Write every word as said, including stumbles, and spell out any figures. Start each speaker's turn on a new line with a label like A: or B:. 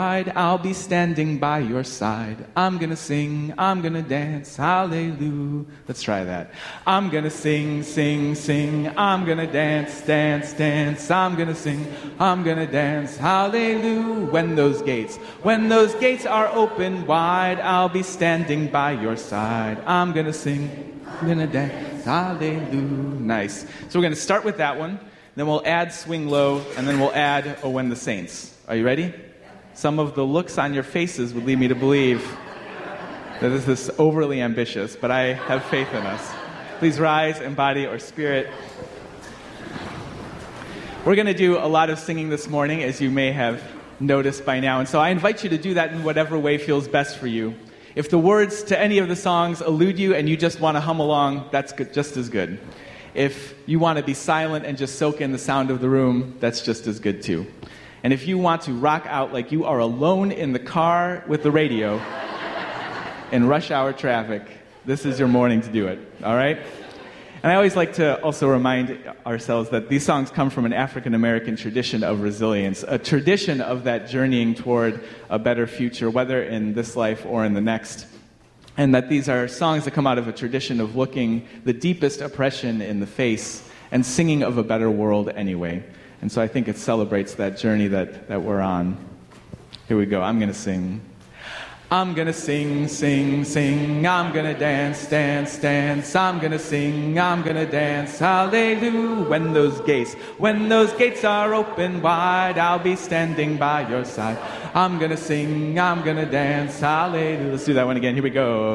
A: I'll be standing by your side. I'm gonna sing, I'm gonna dance, hallelujah. Let's try that. I'm gonna sing, sing, sing. I'm gonna dance, dance, dance. I'm gonna sing, I'm gonna dance, hallelujah. When those gates, when those gates are open wide, I'll be standing by your side. I'm gonna sing, I'm gonna dance, hallelujah. Nice. So we're gonna start with that one, then we'll add Swing Low, and then we'll add Oh When the Saints. Are you ready? Some of the looks on your faces would lead me to believe that this is overly ambitious, but I have faith in us. Please rise in body or spirit. We're going to do a lot of singing this morning, as you may have noticed by now, and so I invite you to do that in whatever way feels best for you. If the words to any of the songs elude you and you just want to hum along, that's good, just as good. If you want to be silent and just soak in the sound of the room, that's just as good too. And if you want to rock out like you are alone in the car with the radio in rush hour traffic, this is your morning to do it, all right? And I always like to also remind ourselves that these songs come from an African-American tradition of resilience, a tradition of that journeying toward a better future, whether in this life or in the next. And that these are songs that come out of a tradition of looking the deepest oppression in the face and singing of a better world anyway. And so I think it celebrates that journey that, that we're on. Here we go. I'm going to sing. I'm going to sing, sing, sing. I'm going to dance, dance, dance. I'm going to sing. I'm going to dance. Hallelujah. When those gates, when those gates are open wide, I'll be standing by your side. I'm going to sing. I'm going to dance. Hallelujah. Let's do that one again. Here we go.